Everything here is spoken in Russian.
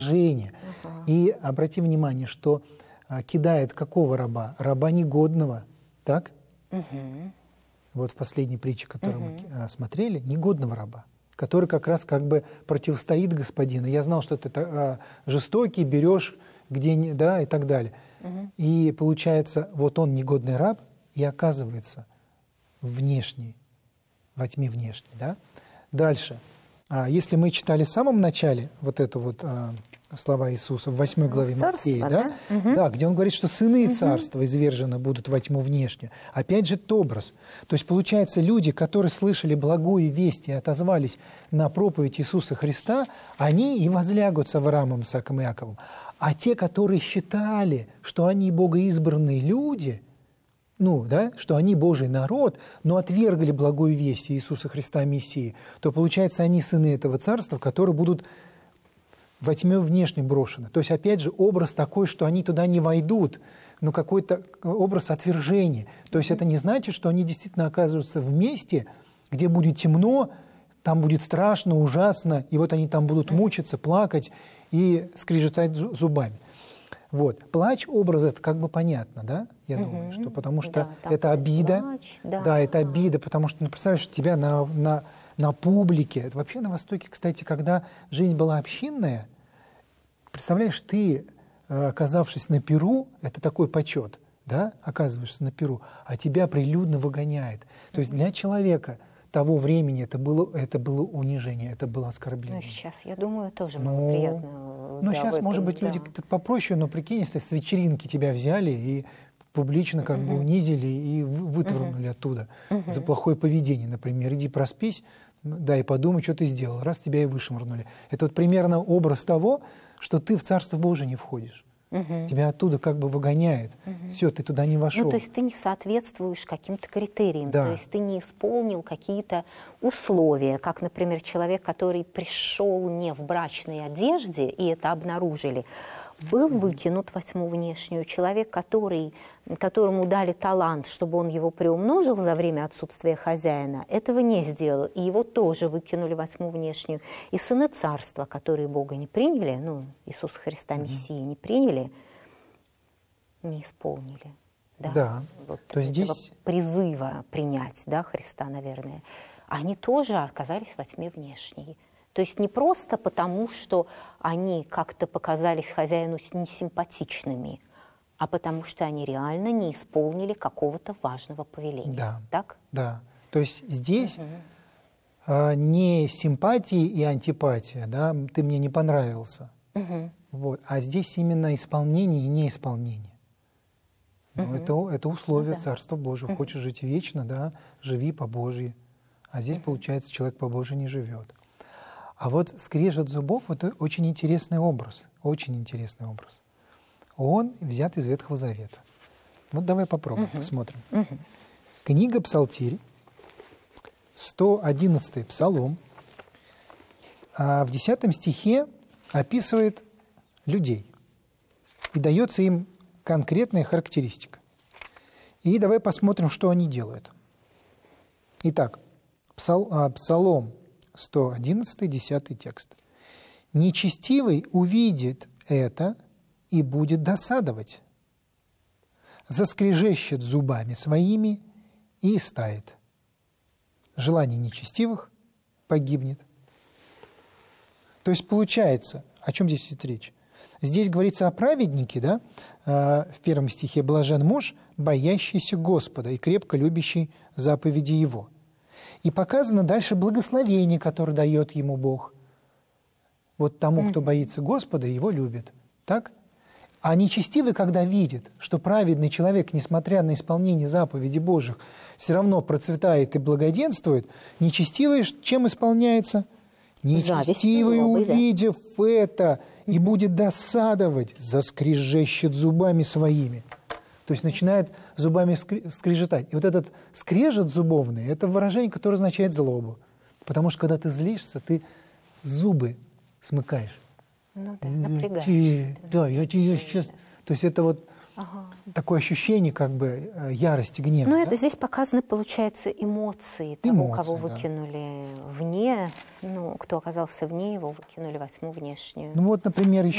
Жение. И обрати внимание, что кидает какого раба? Раба негодного, так? Вот в последней притче, которую мы смотрели, негодного раба, который как раз как бы противостоит господину. Я знал, что ты жестокий, берешь где, да, и так далее. И получается, вот он негодный раб, и оказывается внешний, во тьме внешней, да? Дальше. Если мы читали в самом начале вот это вот слова Иисуса в 8 главе Матфея, да? Да, где он говорит, что сыны царства извержены будут во тьму внешнюю. Опять же, это образ. То есть, получается, люди, которые слышали благую весть и отозвались на проповедь Иисуса Христа, они и возлягут с Авраамом, Исааком и Иаковом. А те, которые считали, что они богоизбранные люди, ну, да, что они Божий народ, но отвергли благую весть Иисуса Христа Мессии, то, получается, они сыны этого царства, которые будут во тьме внешне брошены. То есть, опять же, образ такой, что они туда не войдут, но какой-то образ отвержения. То есть, это не значит, что они действительно оказываются в месте, где будет темно, там будет страшно, ужасно, и вот они там будут мучиться, плакать и скрежетать зубами. Вот. Плач образа, это как бы понятно, да? Я думаю, что потому что это обида. Плач, да, это обида, потому что, ну, представляешь, тебя на публике. Это вообще на Востоке, кстати, когда жизнь была общинная, представляешь, ты, оказавшись на пиру, это такой почет, да, оказываешься на пиру, а тебя прилюдно выгоняет. То есть для человека того времени это было унижение, это было оскорбление. Ну, сейчас, я думаю, тоже было приятно. Ну, сейчас, может быть, люди как-то попроще, но прикинь, если с вечеринки тебя взяли и публично как бы унизили и вытворнули оттуда за плохое поведение, например. Иди проспись, да, и подумай, что ты сделал. Раз тебя и вышвырнули. Это вот примерно образ того, что ты в Царство Божие не входишь. Тебя оттуда как бы выгоняет. Все, ты туда не вошел. Ну, то есть ты не соответствуешь каким-то критериям, Да. то есть ты не исполнил какие-то условия, как, например, человек, который пришел не в брачной одежде, и это обнаружили, был выкинут во тьму внешнюю. Человек, которому дали талант, чтобы он его приумножил за время отсутствия хозяина, этого не сделал, и его тоже выкинули во тьму внешнюю. И сыны царства, которые Бога не приняли, ну, Иисуса Христа Мессии не приняли, не исполнили. Да. Вот То есть этого здесь призыва принять, да, Христа, наверное, они тоже оказались во тьме внешней. То есть не просто потому, что они как-то показались хозяину несимпатичными, а потому что они реально не исполнили какого-то важного повеления. Да. Так? Да. То есть здесь не симпатия и антипатия, да, ты мне не понравился, вот, а здесь именно исполнение и неисполнение. Ну, это условие Царства Божьего. Хочешь жить вечно, да, живи по Божьи. А здесь, получается, человек по Божьи не живет. А вот скрежет зубов — это очень интересный образ. Очень интересный образ. Он взят из Ветхого Завета. Вот давай попробуем, посмотрим. Книга Псалтирь, 111-й Псалом, в 10 стихе описывает людей. И дается им конкретная характеристика. И давай посмотрим, что они делают. Итак, Псалом 111, 10 текст. «Нечестивый увидит это и будет досадовать, заскрежещет зубами своими и истает. Желание нечестивых погибнет». То есть получается, о чем здесь идет речь? Здесь говорится о праведнике, да? В 1 стихе «блажен муж, боящийся Господа и крепко любящий заповеди Его». И показано дальше благословение, которое дает ему Бог. Вот тому, кто боится Господа, его любит. Так? А нечестивый, когда видит, что праведный человек, несмотря на исполнение заповедей Божьих, все равно процветает и благоденствует, нечестивый чем исполняется? Нечестивый, увидев это, и будет досадовать, заскрежещет зубами своими. То есть начинает зубами скрежетать. И вот этот скрежет зубовный – это выражение, которое означает злобу. Потому что когда ты злишься, ты зубы смыкаешь. Ну да, напрягаешь. Да, я тебе сейчас… То есть это вот такое ощущение как бы ярости, гнева. Ну, да? это здесь показаны, получается, эмоции того, кого выкинули вне, ну, кто оказался вне его, выкинули во тьму внешнюю. Ну вот, например, еще